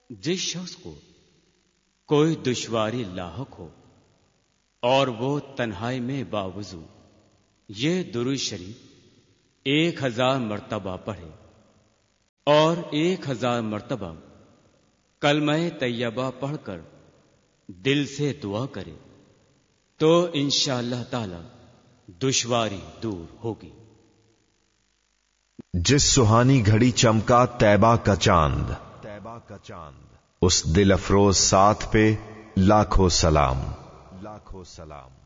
जिस शख्स को कोई दुश्वारी लाहक हो और वो तन्हाई में बावजू ये दुरूद शरीफ 1000 मर्तबा पढ़े और 1000 मर्तबा कलमा तैयबा पढ़कर दिल से दुआ करे तो इंशाअल्लाह ताला दुश्वारी दूर होगी। जिस सुहानी घड़ी चमका तैबा का चांद, उस दिल अफरोज साथ पे लाखों सलाम।